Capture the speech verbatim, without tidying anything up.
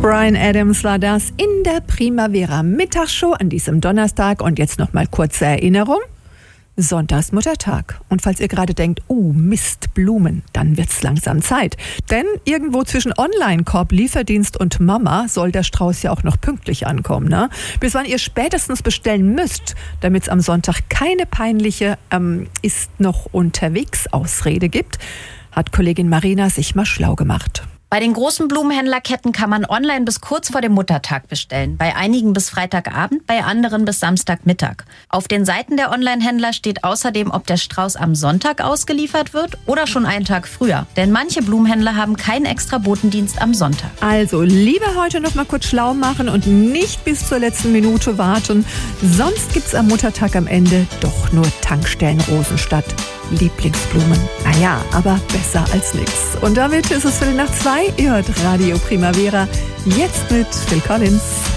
Bryan Adams war das in der Primavera Mittagsshow an diesem Donnerstag. Und jetzt noch mal kurze Erinnerung. Sonntagsmuttertag. Und falls ihr gerade denkt, oh Mist, Blumen, dann wird's langsam Zeit. Denn irgendwo zwischen Online-Korb, Lieferdienst und Mama soll der Strauß ja auch noch pünktlich ankommen. Ne? Bis wann ihr spätestens bestellen müsst, damit es am Sonntag keine peinliche ähm, ist noch unterwegs Ausrede gibt, hat Kollegin Marina sich mal schlau gemacht. Bei den großen Blumenhändlerketten kann man online bis kurz vor dem Muttertag bestellen. Bei einigen bis Freitagabend, bei anderen bis Samstagmittag. Auf den Seiten der Online-Händler steht außerdem, ob der Strauß am Sonntag ausgeliefert wird oder schon einen Tag früher. Denn manche Blumenhändler haben keinen extra Botendienst am Sonntag. Also lieber heute noch mal kurz schlau machen und nicht bis zur letzten Minute warten. Sonst gibt's am Muttertag am Ende doch nur Tankstellenrosen statt Lieblingsblumen. Naja, aber besser als nichts. Und damit ist es Viertel nach zwei. Ihr hört Radio Primavera. Jetzt mit Phil Collins.